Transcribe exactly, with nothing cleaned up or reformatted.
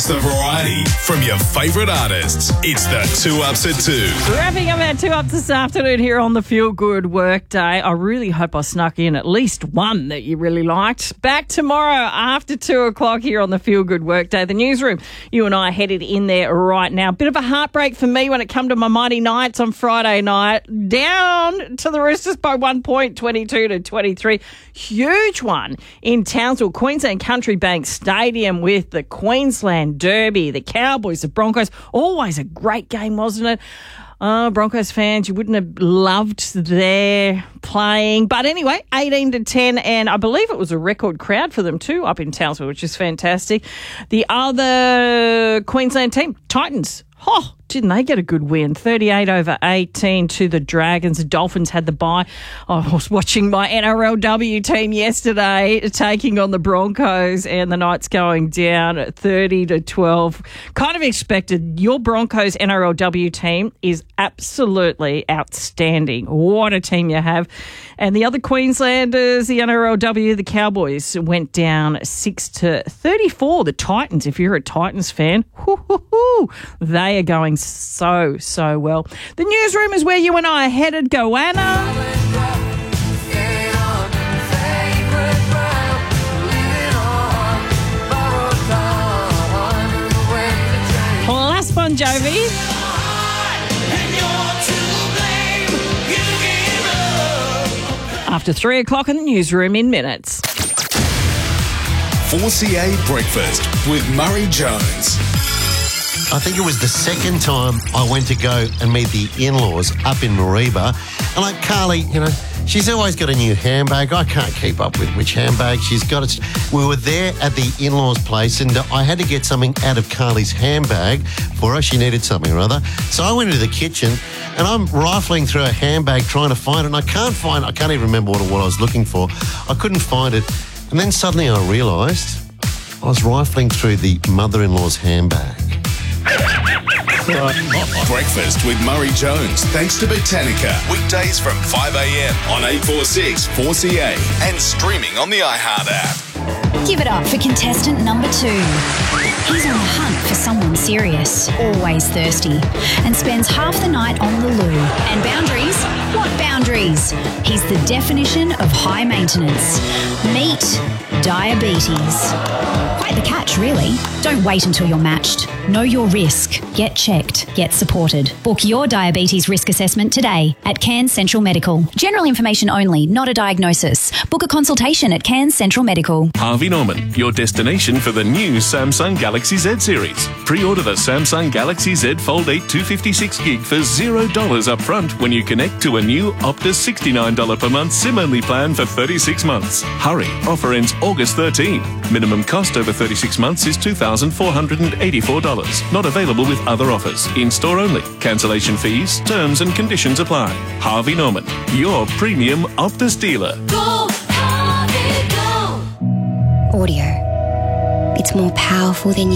Plus the variety from your favourite artists. It's the Two Ups at Two. Wrapping up our Two Ups this afternoon here on the Feel Good Workday. I really hope I snuck in at least one that you really liked. Back tomorrow after two o'clock here on the Feel Good Workday. The newsroom, you and I headed in there right now. Bit of a heartbreak for me when it come to my Mighty Knights on Friday night. Down to the Roosters by one point, twenty-two to twenty-three. Huge one in Townsville, Queensland Country Bank Stadium with the Queensland Derby, the Cowboys, the Broncos. Always a great game, wasn't it? Oh, Broncos fans, you wouldn't have loved their playing. But anyway, eighteen to ten, and I believe it was a record crowd for them too up in Townsville, which is fantastic. The other Queensland team, Titans. Oh, didn't they get a good win? thirty-eight over eighteen to the Dragons. The Dolphins had the bye. I was watching my N R L W team yesterday taking on the Broncos, and the Knights going down at thirty to twelve. Kind of expected. Your Broncos N R L W team is absolutely outstanding. What a team you have. And the other Queenslanders, the N R L W, the Cowboys, went down six to thirty-four. The Titans, if you're a Titans fan, hoo, hoo, hoo, they are going so, so well. The newsroom is where you and I are headed. Goanna. Plus Bon Jovi. After three o'clock in the newsroom in minutes. four C A Breakfast with Murray Jones. I think it was the second time I went to go and meet the in-laws up in Mareeba. And like Carly, you know, she's always got a new handbag. I can't keep up with which handbag she's got. It's, we were there at the in-laws' place, and I had to get something out of Carly's handbag for her. She needed something or other. So I went into the kitchen, and I'm rifling through her handbag trying to find it, and I can't find it. I can't even remember what, what I was looking for. I couldn't find it. And then suddenly I realised I was rifling through the mother-in-law's handbag. Breakfast with Murray Jones, thanks to Botanica. Weekdays from five a.m. on eight forty-six four C A and streaming on the iHeart app. Give it up for contestant number two. He's on the hunt for someone serious, always thirsty, and spends half the night on the loo. And boundaries? What boundaries? He's the definition of high maintenance. Meet diabetes. Quite the catch, really. Don't wait until you're matched. Know your risk. Get checked. Get supported. Book your diabetes risk assessment today at Cairns Central Medical. General information only, not a diagnosis. Book a consultation at Cairns Central Medical. Harvey Norman, your destination for the new Samsung Galaxy Z series. Pre-order the Samsung Galaxy Z Fold eight two fifty-six gig for zero dollars up front when you connect to a new Optus sixty-nine dollars per month SIM-only plan for thirty-six months. Hurry, offer ends August thirteenth. Minimum cost over thirty-six months is two thousand four hundred eighty-four dollars. Not available with other offers. In-store only. Cancellation fees, terms and conditions apply. Harvey Norman, your premium Optus dealer. Go, Harvey, go! Audio. It's more powerful than you